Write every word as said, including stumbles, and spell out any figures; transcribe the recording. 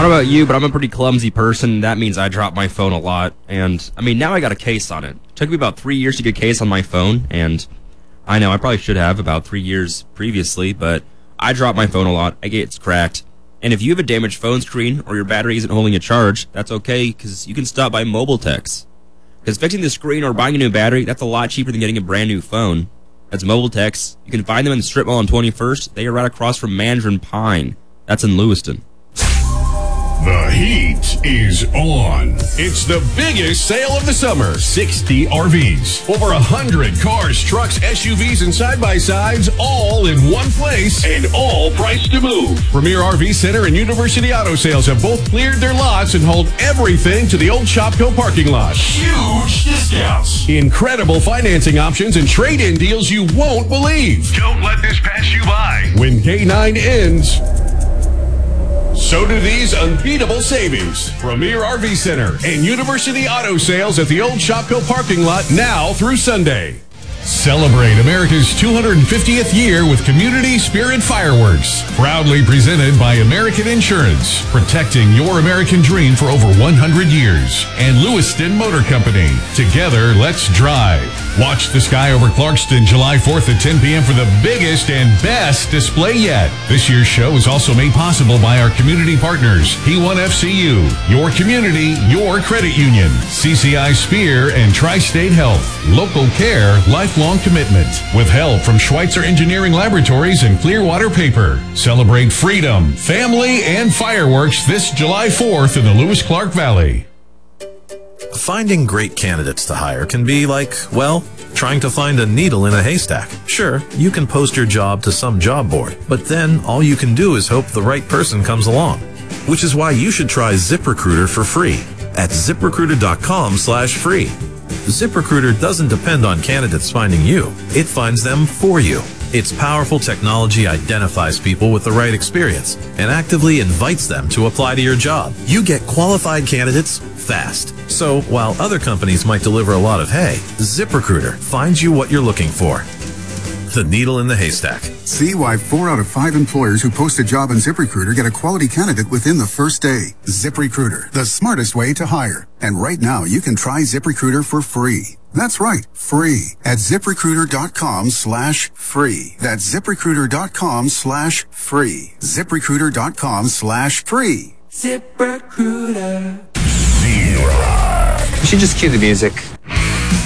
don't know about you, but I'm a pretty clumsy person. That means I drop my phone a lot. And, I mean, now I got a case on it. It took me about three years to get a case on my phone. And I know I probably should have about three years previously, but I drop my phone a lot. I get it's cracked. And if you have a damaged phone screen or your battery isn't holding a charge, that's okay because you can stop by Mobile Techs. Because fixing the screen or buying a new battery, that's a lot cheaper than getting a brand new phone. That's Mobile Techs. You can find them in the strip mall on twenty-first. They are right across from Mandarin Pine. That's in Lewiston. The heat is on. It's the biggest sale of the summer. sixty R Vs. Over one hundred cars, trucks, S U Vs, and side-by-sides all in one place and all priced to move. Premier R V Center and University Auto Sales have both cleared their lots and hauled everything to the old Shopco parking lot. Huge discounts. Incredible financing options and trade-in deals you won't believe. Don't let this pass you by. When K nine ends, so do these unbeatable savings. Premier R V Center and University Auto Sales at the old Shopco parking lot now through Sunday. Celebrate America's two hundred fiftieth year with Community Spirit Fireworks. Proudly presented by American Insurance, protecting your American dream for over one hundred years. And Lewiston Motor Company. Together, let's drive. Watch the sky over Clarkston July fourth at ten p.m. for the biggest and best display yet. This year's show is also made possible by our community partners, P one F C U, Your Community, Your Credit Union, C C I Spear, and Tri-State Health. Local care, lifelong commitment. With help from Schweitzer Engineering Laboratories and Clearwater Paper. Celebrate freedom, family, and fireworks this July fourth in the Lewis-Clark Valley. Finding great candidates to hire can be like, well, trying to find a needle in a haystack. Sure, you can post your job to some job board, but then all you can do is hope the right person comes along. Which is why you should try ZipRecruiter for free at ZipRecruiter.com slash free. ZipRecruiter doesn't depend on candidates finding you. It finds them for you. Its powerful technology identifies people with the right experience and actively invites them to apply to your job. You get qualified candidates fast. So while other companies might deliver a lot of hay, ZipRecruiter finds you what you're looking for. The needle in the haystack. See why four out of five employers who post a job on ZipRecruiter get a quality candidate within the first day. ZipRecruiter, the smartest way to hire. And right now, you can try ZipRecruiter for free. That's right, free at ZipRecruiter.com slash free. That's ZipRecruiter.com slash free. ZipRecruiter.com slash free. ZipRecruiter. You should just cue the music.